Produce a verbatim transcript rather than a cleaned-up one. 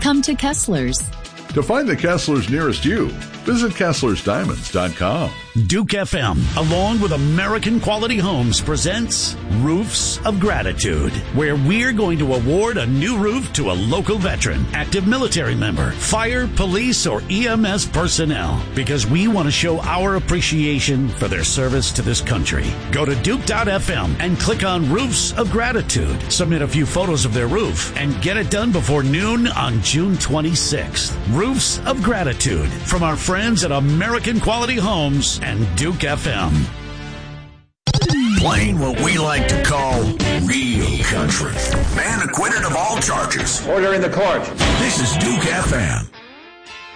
Come to Kessler's. To find the Kesslers nearest you, visit Kesslers Diamonds dot com. Duke F M, along with American Quality Homes, presents Roofs of Gratitude, where we're going to award a new roof to a local veteran, active military member, fire, police, or E M S personnel, because we want to show our appreciation for their service to this country. Go to Duke dot F M and click on Roofs of Gratitude. Submit a few photos of their roof and get it done before noon on June twenty-sixth. Roofs of Gratitude from our friends at American Quality Homes and Duke F M. Playing what we like to call real country. Man acquitted of all charges. Order in the court. This is Duke F M.